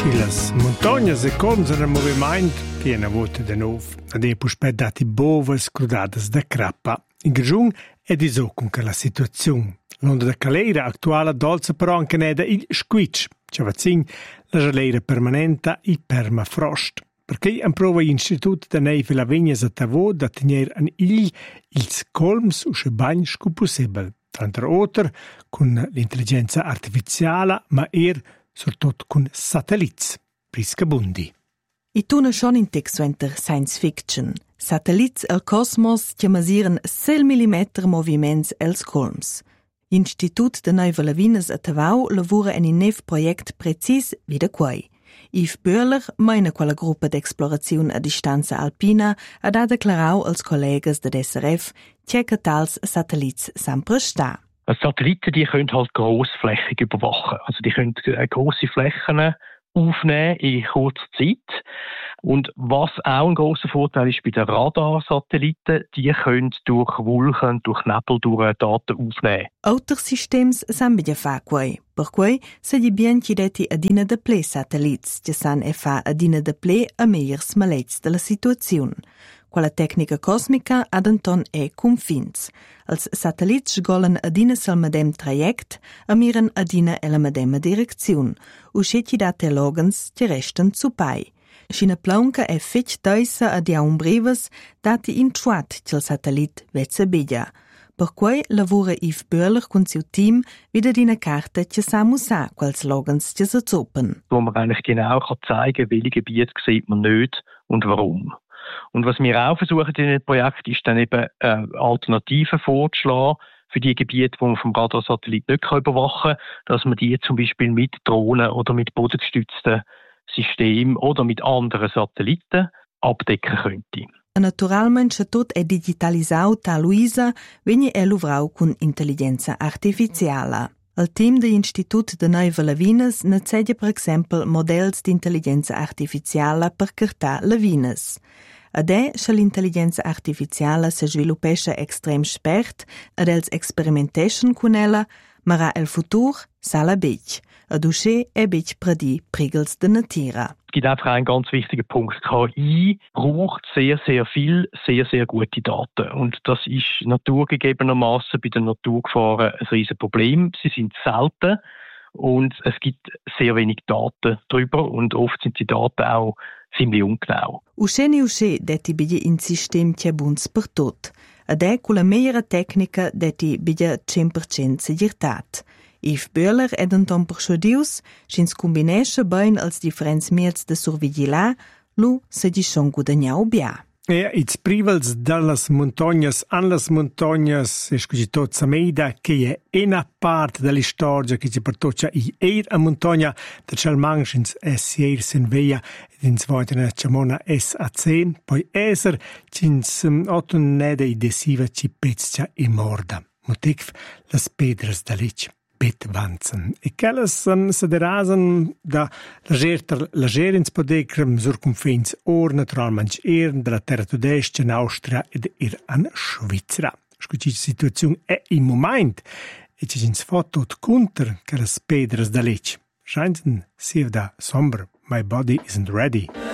Las montañas e colms era moviment piena volta de nov. Ad e puspet dati bovas crudadas da crappa. In Grigiun è di con che la situazione. L'onda da caleira attuale dolce però anche neda il squitch. Ciavazzin la geleira permanenta i permafrost. Perché approva l'Istituto da Neve la Vignes a Tavò da tenere an ils colms usce bagn scu possibile. Tra l'altro con l'intelligenza artificiale, ma soprattutto con satelliti. Prisca Bundi. I tuna schon in text science fiction. Satellits al cosmos che masieren 6 mm moviments els colms. L'Institut de Neuve Lavines a Tavau lavora en un nev project precis wie de quai. Yves Böhler, meina quella gruppa d'explorazione a distanza alpina, ha declarau als collegas de SRF che tals satellits sempre sta. Satelliten, die können halt grossflächig überwachen. Also die können grosse Flächen aufnehmen in kurzer Zeit. Und was auch ein grosser Vorteil ist bei den Radarsatelliten, die können durch Wolken, durch Nebel, durch Daten aufnehmen. Alters systems san bia fa quai. Per quai se gli bien chiedeti adina de ple satellits, che san e fa adina de ple a meiers malets de la situazione. Quella tecnica cosmica ad anton è confins. Els satellits sgolen adina sal medem traject, a miren adina e la medema direzione, usceti date logans che restan zu pai. Scina plaunca è fetch teisa ad un breves dati in chuat til satellit vezza bedia. Per quai lavora Yves Böhler con suo team wieder dina Karte che samu sa quals logans che se zoppen. Wo man eigentlich genau kann zeigen, welche Gebiete sieht man nicht und warum. Und was wir auch versuchen in dem Projekt ist dann eben Alternativen vorzuschlagen für die Gebiete, die man vom Radarsatellit nicht überwachen kann, dass man die zum Beispiel mit Drohnen oder mit bodengestützten Systemen oder mit anderen Satelliten abdecken könnte. Naturalmente tot è digitalizzato a Luisa, vegni è luvrau con intelligenza artificiale. Il team dell'Institut de Neuve Lavines ne cedia per esempio modelli di intelligenza artificiale per cartare lavines. Ade che l'intelligenza artificiale si sviluppesce extrem spert ed els experimentation con ella, ma el futur sala bec. Ad usce e bec predi prigels de natira. Es gibt einfach einen ganz wichtigen Punkt. KI braucht sehr, sehr viel, sehr, sehr gute Daten. Und das ist naturgegebenermaßen bei den Naturgefahren ein riesen Problem. Sie sind selten und es gibt sehr wenig Daten darüber und oft sind die Daten auch ziemlich ungenau. Usce detti biglie in system che buns per tot. Ed è con la meilleure tecnica detti biglie 100% segirtat. Yves Böhler ed anton persuadius, schins combinesce bein als differents miets de survigilà, lu se di schon guadagnau bia. It's privals dallas montañas an las montañas es così tot sameida che è una parte della storia che ci portoccia a montagna da Chalmanchins sier sen veia in zweiten chamona SAC poi eser cins otun nede idesiva ci pezza e morda motiv las pedras da lech Vanzen. E quellas se derasen da lagerins podecrem sur confins naturalmente della terra tedesca in Austria ed an Svizzera. Scuci situazione è in moment e ci ins foto counter che las pedras da lech. Scheinten sie da somber. My body isn't ready.